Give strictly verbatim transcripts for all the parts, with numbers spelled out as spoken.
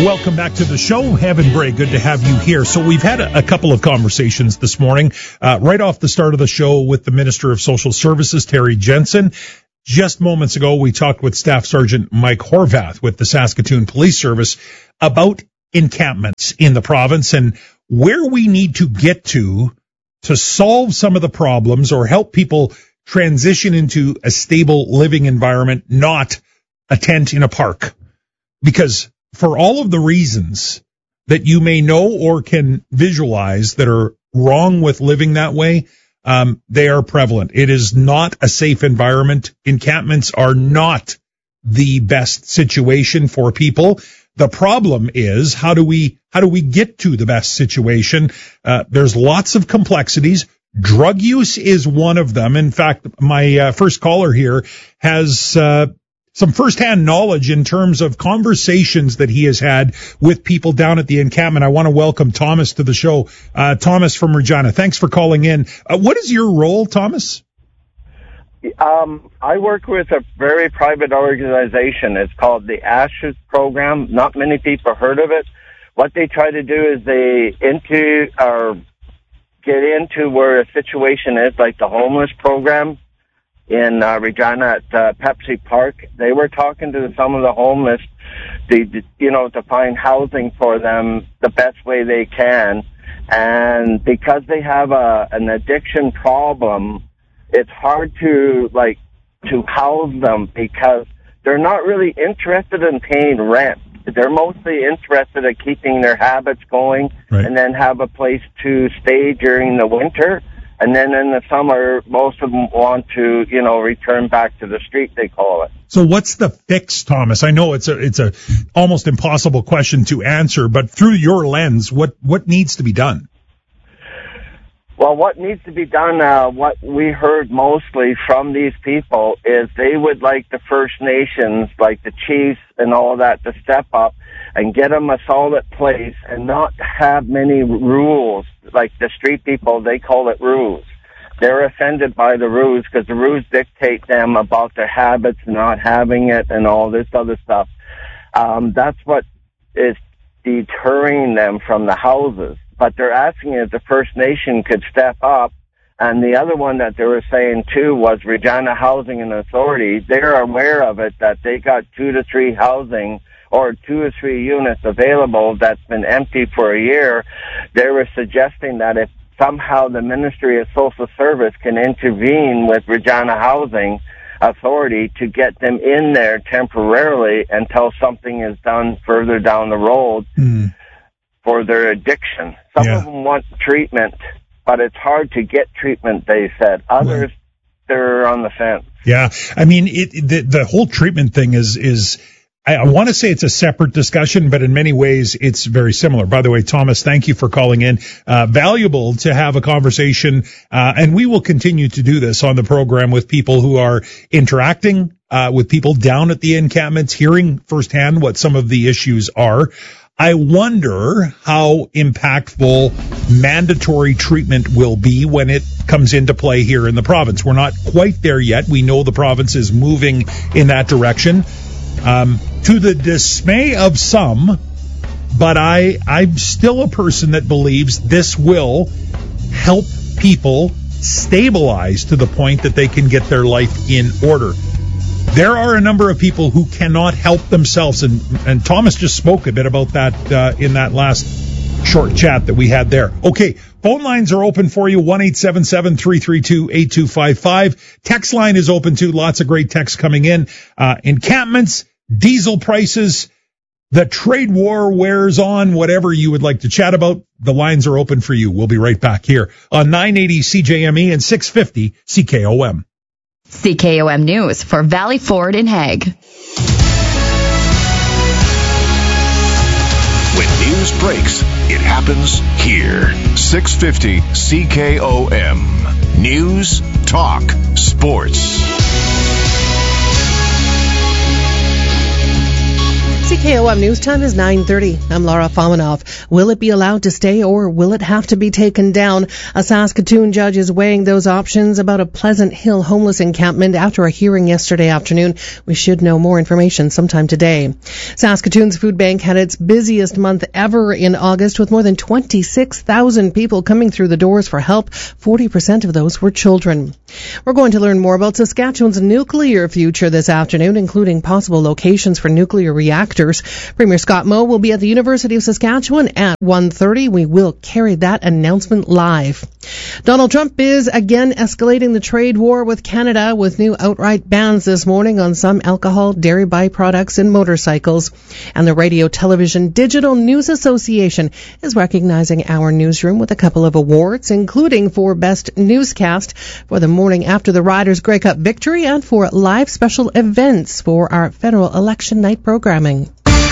Welcome back to the show. Evan Bray, good to have you here. So we've had a, a couple of conversations this morning, uh, right off the start of the show with the Minister of Social Services, Terry Jensen. Just moments ago, we talked with Staff Sergeant Mike Horvath with the Saskatoon Police Service about encampments in the province and where we need to get to to solve some of the problems or help people transition into a stable living environment, not a tent in a park. Because for all of the reasons that you may know or can visualize that are wrong with living that way, um, they are prevalent. It is not a safe environment. Encampments are not the best situation for people. The problem is, how do we, how do we get to the best situation? Uh, there's lots of complexities. Drug use is one of them. In fact, my uh, first caller here has, uh, some firsthand knowledge in terms of conversations that he has had with people down at the encampment. I want to welcome Thomas to the show. Uh, Thomas from Regina, thanks for calling in. Uh, what is your role, Thomas? Um, I work with a very private organization. It's called the ASHES program. Not many people heard of it. What they try to do is they into or get into where a situation is, like the homeless program in uh, Regina at uh, Pepsi Park. They were talking to some of the homeless, to, you know, to find housing for them the best way they can. And because they have a an addiction problem, it's hard to, like, to house them because they're not really interested in paying rent. They're mostly interested in keeping their habits going, right, and then have a place to stay during the winter. And then in the summer, most of them want to, you know, return back to the street, they call it. So what's the fix, Thomas? I know it's a it's a almost impossible question to answer, but through your lens, what, what needs to be done? Well, what needs to be done, uh, what we heard mostly from these people is they would like the First Nations, like the chiefs and all of that, to step up and get them a solid place and not have many rules. Like the street people, they call it rules. They're offended by the rules because the rules dictate them about their habits, not having it, and all this other stuff. Um, that's what is deterring them from the houses. But they're asking if the First Nation could step up. And the other one that they were saying, too, was Regina Housing and Authority. They're aware of it, that they got two to three housing or two or three units available that's been empty for a year. They were suggesting that if somehow the Ministry of Social Service can intervene with Regina Housing Authority to get them in there temporarily until something is done further down the road mm. for their addiction. Some yeah. of them want treatment, but it's hard to get treatment, they said. Others, right. they're on the fence. Yeah, I mean, it, the, the whole treatment thing is is... I, I want to say it's a separate discussion, but in many ways it's very similar. By the way, Thomas, thank you for calling in. Uh, valuable to have a conversation, uh, and we will continue to do this on the program with people who are interacting uh, with people down at the encampments, hearing firsthand what some of the issues are. I wonder how impactful mandatory treatment will be when it comes into play here in the province. We're not quite there yet. We know the province is moving in that direction. Um, to the dismay of some, but I, I'm still a person that believes this will help people stabilize to the point that they can get their life in order. There are a number of people who cannot help themselves, and, and Thomas just spoke a bit about that uh, in that last short chat that we had there. Okay, phone lines are open for you, one eight seven seven, three three two, eight two five five. Text line is open too, lots of great texts coming in. Uh, encampments, diesel prices, the trade war wears on, whatever you would like to chat about, the lines are open for you. We'll be right back here on nine eighty C J M E and six fifty C K O M. C K O M News for Valley Ford in Hague. When news breaks, it happens here. six fifty C K O M. News, talk, sports. C K O M News Time is nine thirty. I'm Laura Fominov. Will it be allowed to stay or will it have to be taken down? A Saskatoon judge is weighing those options about a Pleasant Hill homeless encampment after a hearing yesterday afternoon. We should know more information sometime today. Saskatoon's food bank had its busiest month ever in August with more than twenty-six thousand people coming through the doors for help. forty percent of those were children. We're going to learn more about Saskatchewan's nuclear future this afternoon, including possible locations for nuclear reactors. Premier Scott Moe will be at the University of Saskatchewan at one thirty. We will carry that announcement live. Donald Trump is again escalating the trade war with Canada with new outright bans this morning on some alcohol, dairy byproducts, and motorcycles. And the Radio Television Digital News Association is recognizing our newsroom with a couple of awards, including for Best Newscast for the morning after the Riders Grey Cup victory and for live special events for our federal election night programming.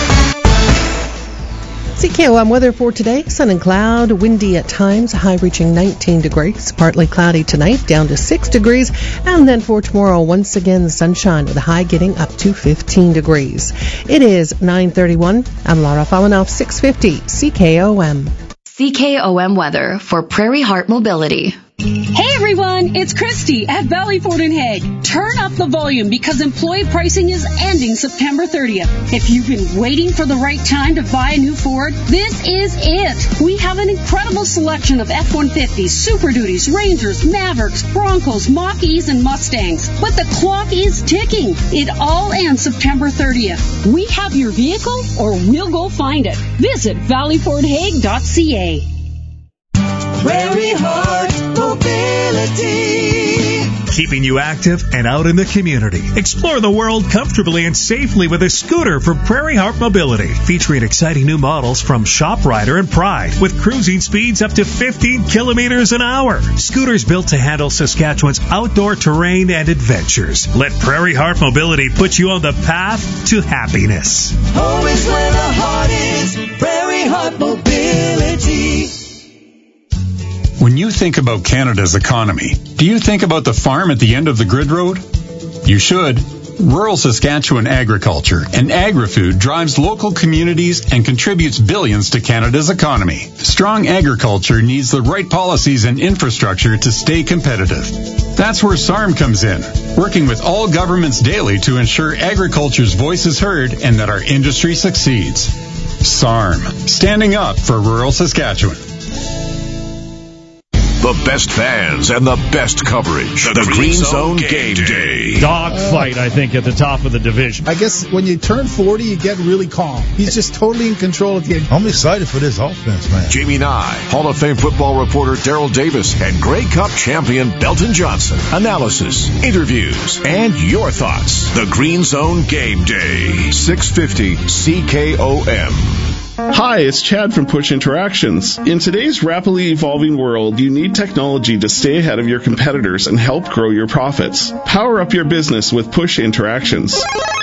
C K O M weather for today, sun and cloud, windy at times, high reaching nineteen degrees, partly cloudy tonight, down to six degrees, and then for tomorrow, once again, sunshine with a high getting up to fifteen degrees. It is nine thirty-one. I'm Laura Fominov, six fifty C K O M. C K O M weather for Prairie Heart Mobility. Hey everyone, it's Christy at Valley Ford in Hague. Turn up the volume because employee pricing is ending September thirtieth. If you've been waiting for the right time to buy a new Ford, this is it. We have an incredible selection of F one fifties, Super Duties, Rangers, Mavericks, Broncos, Mach-E's, and Mustangs. But the clock is ticking. It all ends September thirtieth. We have your vehicle or we'll go find it. Visit valley ford hague dot c a. Prairie Heart Mobility. Keeping you active and out in the community. Explore the world comfortably and safely with a scooter from Prairie Heart Mobility. Featuring exciting new models from ShopRider and Pride with cruising speeds up to fifteen kilometers an hour. Scooters built to handle Saskatchewan's outdoor terrain and adventures. Let Prairie Heart Mobility put you on the path to happiness. Home is where the heart is. Prairie Heart Mobility. When you think about Canada's economy, do you think about the farm at the end of the grid road? You should. Rural Saskatchewan agriculture and agri-food drives local communities and contributes billions to Canada's economy. Strong agriculture needs the right policies and infrastructure to stay competitive. That's where S A R M comes in, working with all governments daily to ensure agriculture's voice is heard and that our industry succeeds. S A R M, standing up for rural Saskatchewan. The best fans and the best coverage. The, the Green, Green Zone, Zone Game Day. Day. Dogfight, I think, at the top of the division. I guess when you turn forty, you get really calm. He's just totally in control of the game. I'm excited for this offense, man. Jamie Nye, Hall of Fame football reporter Daryl Davis, and Grey Cup champion Belton Johnson. Analysis, interviews, and your thoughts. The Green Zone Game Day. six fifty C K O M. Hi, it's Chad from Push Interactions. In today's rapidly evolving world, you need technology to stay ahead of your competitors and help grow your profits. Power up your business with Push Interactions.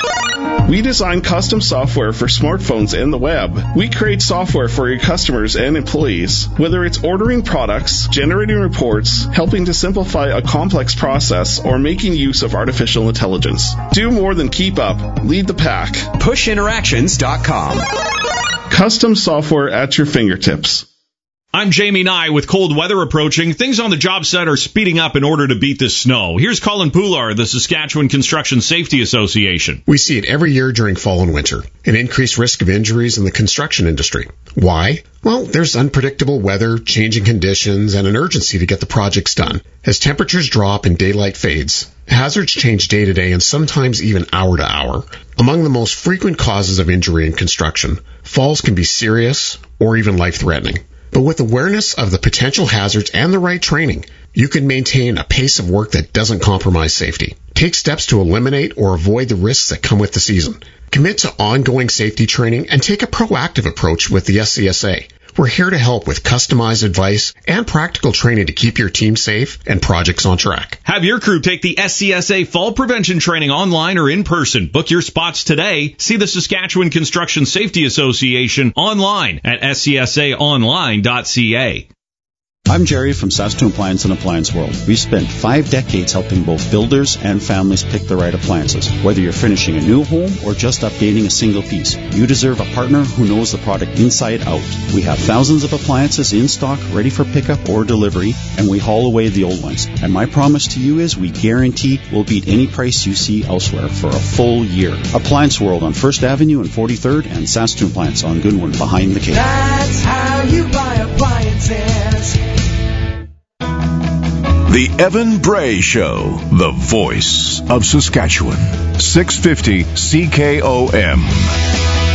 We design custom software for smartphones and the web. We create software for your customers and employees. Whether it's ordering products, generating reports, helping to simplify a complex process, or making use of artificial intelligence. Do more than keep up. Lead the pack. push interactions dot com. Custom software at your fingertips. I'm Jamie Nye with cold weather approaching. Things on the job site are speeding up in order to beat the snow. Here's Colin Poular, the Saskatchewan Construction Safety Association. We see it every year during fall and winter, an increased risk of injuries in the construction industry. Why? Well, there's unpredictable weather, changing conditions, and an urgency to get the projects done. As temperatures drop and daylight fades, hazards change day to day and sometimes even hour to hour. Among the most frequent causes of injury in construction, falls can be serious or even life-threatening. But with awareness of the potential hazards and the right training, you can maintain a pace of work that doesn't compromise safety. Take steps to eliminate or avoid the risks that come with the season. Commit to ongoing safety training and take a proactive approach with the S C S A. We're here to help with customized advice and practical training to keep your team safe and projects on track. Have your crew take the S C S A Fall Prevention Training online or in person. Book your spots today. See the Saskatchewan Construction Safety Association online at s c s a online dot c a. I'm Jerry from Saskatoon Appliance and Appliance World. We've spent five decades helping both builders and families pick the right appliances. Whether you're finishing a new home or just updating a single piece, you deserve a partner who knows the product inside out. We have thousands of appliances in stock ready for pickup or delivery, and we haul away the old ones. And my promise to you is we guarantee we'll beat any price you see elsewhere for a full year. Appliance World on First Avenue and forty-third, and Saskatoon Appliance on Goodwin behind the cave. That's how you buy appliances. The Evan Bray Show, the voice of Saskatchewan. six fifty C K O M.